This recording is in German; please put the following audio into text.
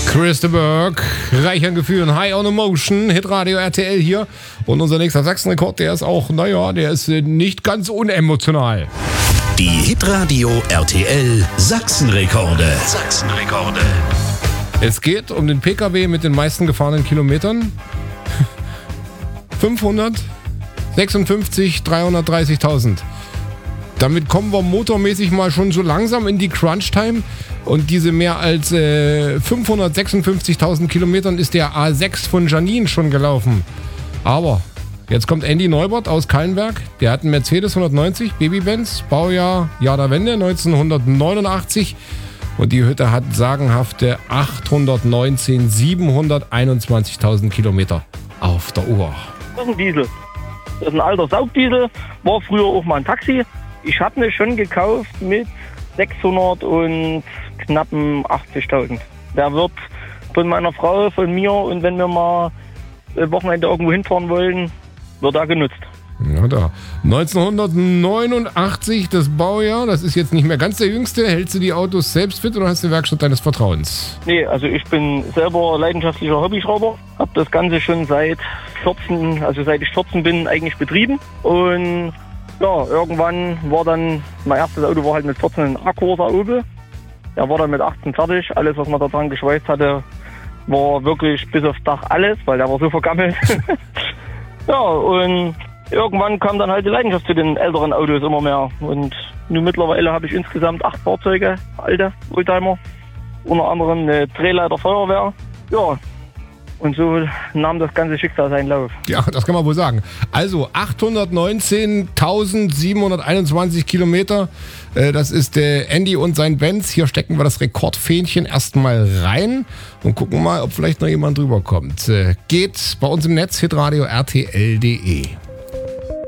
Chris de Burgh, reich an Gefühlen, High on Emotion, Hitradio RTL hier. Und unser nächster Sachsenrekord, der ist auch, der ist nicht ganz unemotional. Die Hitradio RTL Sachsenrekorde. Es geht um den PKW mit den meisten gefahrenen Kilometern. 556.330.000. Damit kommen wir motormäßig mal schon so langsam in die Crunch-Time. Und diese mehr als 556.000 Kilometern ist der A6 von Janine schon gelaufen. Aber jetzt kommt Andy Neubert aus Kallenberg. Der hat einen Mercedes 190, Baby-Benz, Baujahr Jahr der Wende 1989. Und die Hütte hat sagenhafte 721.000 Kilometer auf der Uhr. Das ist ein Diesel. Das ist ein alter Saugdiesel. War früher auch mal ein Taxi. Ich habe mir schon gekauft mit 600 und knappen 80.000. Der wird von meiner Frau, von mir und wenn wir mal ein Wochenende irgendwo hinfahren wollen, wird er genutzt. Ja, da. 1989 das Baujahr, das ist jetzt nicht mehr ganz der jüngste. Hältst du die Autos selbst fit oder hast du die Werkstatt deines Vertrauens? Nee, also ich bin selber leidenschaftlicher Hobbyschrauber. Habe das Ganze schon seit ich 14 bin, eigentlich betrieben. Und ja, irgendwann war dann, mein erstes Auto war halt mit 14 ein A-Corsa Opel. Der war dann mit 18 fertig. Alles, was man da dran geschweißt hatte, war wirklich bis aufs Dach alles, weil der war so vergammelt. Ja, und irgendwann kam dann halt die Leidenschaft zu den älteren Autos immer mehr. Und nun mittlerweile habe ich insgesamt 8 Fahrzeuge, alte Oldtimer. Unter anderem eine Drehleiter Feuerwehr. Ja, und so nahm das ganze Schicksal seinen Lauf. Ja, das kann man wohl sagen. Also 819.721 Kilometer. Das ist der Andy und sein Benz. Hier stecken wir das Rekordfähnchen erstmal rein und gucken mal, ob vielleicht noch jemand drüber kommt. Geht bei uns im Netz hitradio rtl.de.